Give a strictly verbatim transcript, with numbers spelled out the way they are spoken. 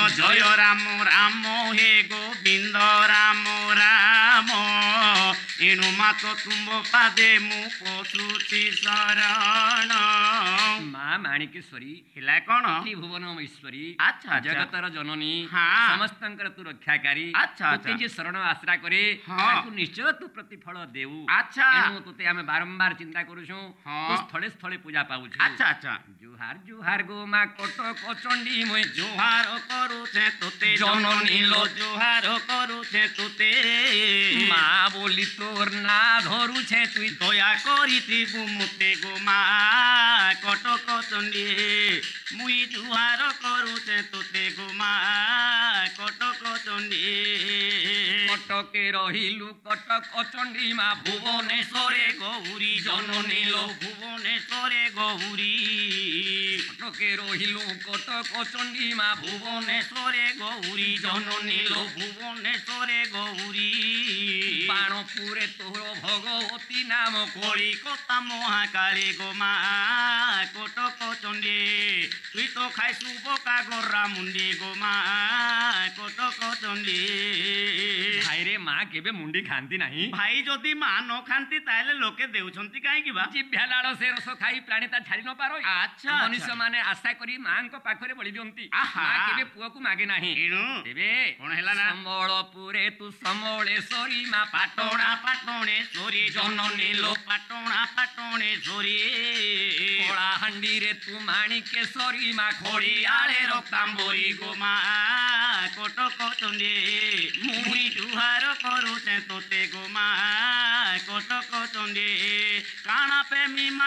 জয় রাম রাম হে গোবিন্দ রাম রাম এণু মাত তুম্ব পাদে মু পশুতি শରଣ মা মাଣିকেশ্বରୀ ହେଲା କ'ଣ ତ୍ରିଭୁବନ ଈଶ୍ୱରୀ ଆଚ୍ଛା ଆଚ୍ଛା ଜଗତର ଜନନୀ ହଁ। ସମସ୍ତଙ୍କର ତୁ ରକ୍ଷାକାରୀ ଆଚ୍ଛା, ତୋତେ ଆଚ୍ଛା। ଯେ ଶରଣ ଆଶ୍ରା କରେ ହଁ। ତାକୁ ନିଶ୍ଚୟ ତୁ ପ୍ରତିଫଳ ଦେଉ ଆଚ୍ଛା। ଏଣୁ ତୋତେ ଆମେ ବାରମ୍ବାର ଚିନ୍ତା କରୁଛୁ ହଁ। ତୁ ସ୍ଥଳେ ସ୍ଥଳେ ପୂଜା ପାଉଛୁ ଆଚ୍ଛା ଆଚ୍ଛା ଜୁହାର ଜୁହାର ଗୋ ମା କଟକ ଚଣ୍ଡୀ ମୁଇଁ ଜୁହାର କରୁଛେ ତୋତେ ଜନନୀ ଲୋ ଜୁହାର କରୁଛେ ତୋତେ ମା ବୋଲି ତୋର ନା ଧରୁଛେ ତୁଇ দয়া করিথিবু মুতে গো মা কটক চণ্ডী মুই জুহার করুছে তোতে গো মা কটক চণ্ডী কটকে রহিলু কটক চণ্ডী মা ভুবনেশ্বরে গৌরী জননী লো ভুবনেশ্বরে গৌরী কটকে রহিলু কটক চণ্ডী মা ভুবনেশ্বরে গৌরী জননী লো ভুবনেশ্বরে গৌরী বাণপুরে তোর ভগবতী নাম কলিকতা মহাকালী গো মা কটক চণ্ডী তুই তো খাইছু বকা গরা মুন্ডি গো মা কটক চণ্ডী ভাইরে মা কেবে মুন্ডি খান্তি ନାହିଁ ভাই যদি মা ন খান্তি তাহলে লোকে দেউছন্তি কাହିଁକି ବା জিভ্যা লাଳ ସେ ରସ ଖାଇ ପ୍ରାଣୀ ତା ଛାଡ଼ି ନ ପାର ଆଚ୍ଛା ମନୁଷ୍ୟ ମାନେ ଆଶା କରି ମାଙ୍କ ପାଖରେ ବଳି ଦିଅନ୍ତି ଆହା। ମା କେବେ ପୁଅକୁ ମାଗେ ନାହିଁ ଏଣୁ ତେବେ କ'ଣ ହେଲା ନା ସମ୍ବଳପୁରେ ତୁ ସମଳେଶ୍ୱରୀ ମା ପାଟଣା ପାଟଣେଶ୍ୱରୀ ଜନନୀ ଲୋ ପାଟଣା ପାଟଣେଶ୍ୱରୀ କଳାହାଣ୍ଡିରେ ତୁ ମାଣିକେଶ୍ୱରୀ ମା ଖଡ଼ିଆଳେ ରକ୍ତାମ୍ବରୀ ଗো মা কটক চণ্ডী মুই জুহার করুছে তোতে গো মা কটক চণ্ডী কাଣା প্রেমী মা